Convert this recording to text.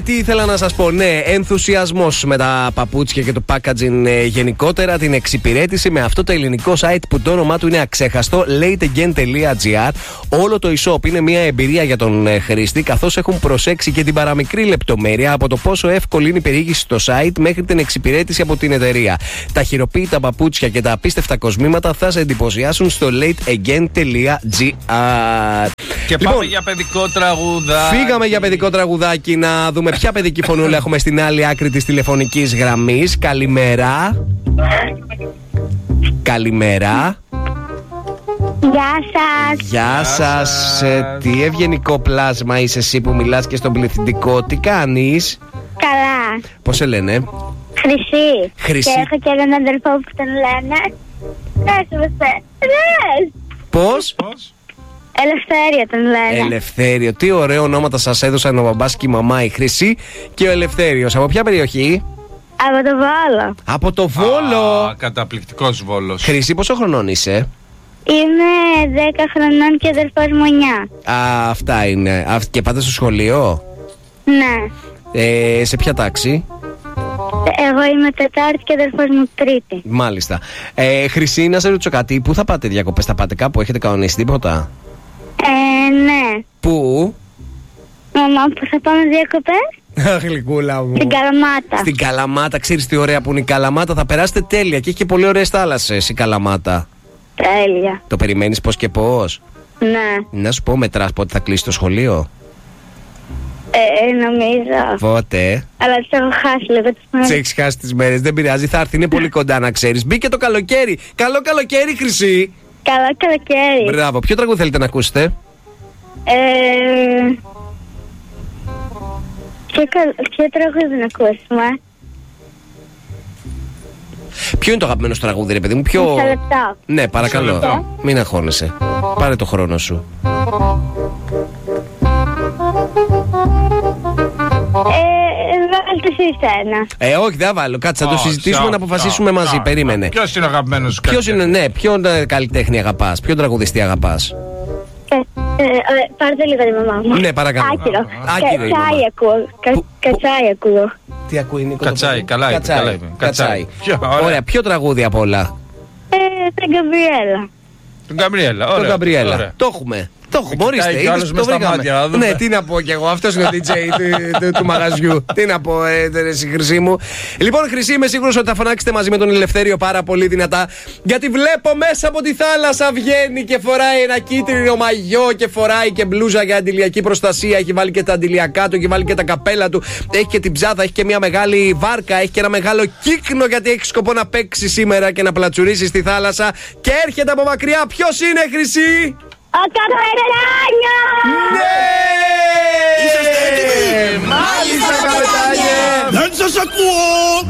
τι ήθελα να σας πω. Ναι, ενθουσιασμός με τα παπούτσια και το packaging γενικότερα. Την εξυπηρέτηση με αυτό το ελληνικό site που το όνομά του είναι αξέχαστο, lateagain.gr. Όλο το e-shop είναι μια εμπειρία για τον χρήστη, καθώς έχουν προσέξει και την παραμικρή λεπτομέρεια από το πόσο εύκολη είναι η περιήγηση στο site μέχρι την εξυπηρέτηση από την εταιρεία. Τα χειροποίητα παπούτσια και τα απίστευτα κοσμήματα θα σε εντυπωσιάσουν στο lateagain.gr. Και λοιπόν, πάμε για παιδικό τραγουδάκι. Φύγαμε για παιδικό τραγουδάκι να δούμε ποια παιδική φωνούλα έχουμε στην άλλη άκρη της τηλεφωνικής γραμμής. Καλημέρα. Καλημέρα. Γεια σας. Γεια σας. Τι ευγενικό πλάσμα είσαι εσύ που μιλάς και στον πληθυντικό. Τι κάνεις? Καλά. Πώς σε λένε? Χρυσή. Χρυσή. Και έχω και έναν αδελφό που τον λένε Πώς? Ελευθέριο τον λένε. Ελευθέριο. Τι ωραίο ονόματα σας έδωσαν ο μπαμπάς και η μαμά, η Χρυσή και ο Ελευθέριος. Από ποια περιοχή? Από το Βόλο. Από το Βόλο. Καταπληκτικός Βόλος. Χρυσή, πόσο χρονών είσαι? Είμαι 10 χρονών και αδελφός μου 9. Αυτά είναι. Και πάτε στο σχολείο? Ναι. Σε ποια τάξη? Εγώ είμαι Τετάρτη και αδελφός μου Τρίτη. Μάλιστα. Χρυσή, να σε ρωτήσω κάτι. Πού θα πάτε διακοπές? Θα πάτε κάπου? Έχετε κανονίσει τίποτα? Ναι. Πού? Μαμά, που θα πάμε διακοπές? Αχ, γλυκούλα μου. Στην Καλαμάτα. Στην Καλαμάτα. Ξέρεις τι ωραία που είναι η Καλαμάτα? Θα περάσετε τέλεια και έχει και πολύ ωραίες θάλασσες η Καλαμάτα. Τέλεια. Το περιμένεις πώς και πώς? Ναι. Να σου πω, μετράς πότε θα κλείσει το σχολείο? Νομίζω. Πότε? Αλλά τις έχω χάσει λίγο τις μέρες. Τι έχεις χάσει τις μέρες? Δεν πειράζει, θα έρθει, είναι πολύ κοντά να ξέρεις. Μπήκε το καλοκαίρι. Καλό καλοκαίρι, Χρυσή. Καλό καλοκαίρι. Μπράβο. Ποιο τραγούδι θέλετε να ακούσετε? Ποιο τραγούδι να ακούσουμε? Ποιο είναι το αγαπημένο σου τραγούδι, ρε παιδί μου? Ποιο... Μισό λεπτό. Ναι, παρακαλώ. Μισό λεπτό. Μην αγχώνεσαι. Πάρε το χρόνο σου. Βάλτε εσείς ένα. Όχι, δεν θα βάλω. Κάτσε, θα το συζητήσουμε να αποφασίσουμε μαζί. Περίμενε. Ποιος είναι ο αγαπημένος σου? Ποιος είναι, ναι, ποιον καλλιτέχνη αγαπάς? Ποιον τραγουδιστή αγαπάς? Πάρτε λίγο τη μαμά μου. Ναι, παρακαλώ. Άκυρο. Άκυρο η Κατσάι μαμά. ακούω. Κατσάι ακούω. Τι ακούει, Νίκο? Κατσάι, καλά είπε, καλά είπε. Κατσάι. Ωραία. Ωραία, ποιο τραγούδι απ' όλα? Την Γκαμπριέλα. Τον Γκαμπριέλα, Τον ωραία. Γκαμπριέλα. Ωραία. Το έχουμε. Το έχουμε, Κοιτάει ορίστε. κι είδες άλλος που μες το στα βρήκαμε. μάτια, να δούμε. Ναι, τι να πω κι εγώ. Αυτός είναι ο DJ του μαγαζιού. Τι να πω, εσύ Χρυσή μου. Λοιπόν, Χρυσή, είμαι σίγουρος ότι θα φωνάξετε μαζί με τον Ελευθέριο πάρα πολύ δυνατά. Γιατί βλέπω μέσα από τη θάλασσα βγαίνει και φοράει ένα κίτρινο μαγιό και φοράει και μπλούζα για αντιλιακή προστασία. Έχει βάλει και τα αντιλιακά του, έχει βάλει και τα καπέλα του. Έχει και την ψάδα, έχει και μια μεγάλη βάρκα, έχει και ένα μεγάλο κύκνο γιατί έχει σκοπό να παίξει σήμερα και να πλατσουρίσει στη θάλασσα. Και έρχεται από μακριά. Ποιος είναι, Χρυσή? Ο Καπετάνιος! Ναι! Είσαστε έτοιμοι? Μάλιστα, καπετάνιε! Δεν σας ακούω!